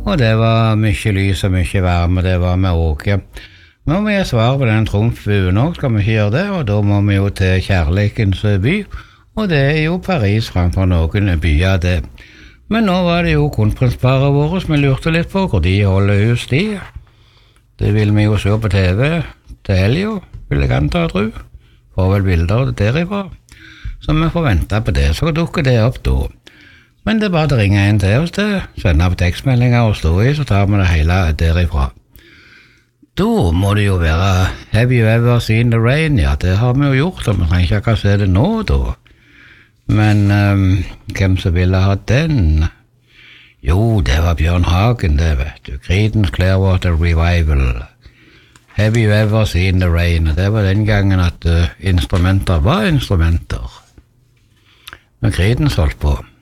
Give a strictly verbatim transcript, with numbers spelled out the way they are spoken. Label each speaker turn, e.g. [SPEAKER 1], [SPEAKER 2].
[SPEAKER 1] og det var mye lys og mye varme, det var med åke. Nå må jeg svare på den trumfbuen også, skal vi ikke gjøre det, og da må vi jo til kjærlighetens by, og det er jo Paris fremfor noen byer det. Men nå var det jo kronprinsparet våre som vi lurte litt på hvor de holder hus de. Det vil vi jo se på T V til helgen, vil jeg anta og tro. Får vel bilder derifra. Så vi får vente på det, så dukker det opp da. Men det er bare å ringe en til oss det, sende opp tekstmeldinger og stå i, så tar vi det hele derifra. Da må det jo være Have you ever seen the rain? Ja, det har vi jo gjort, og vi trenger ikke akkurat se det nå da. Men um, hvem som ville ha den? Jo, det var Bjørn Hagen, det vet du. Creedence Clearwater Revival. Have you ever seen the rain? Det var den gangen at uh, instrumenter var instrumenter. Men Creedence holdt på.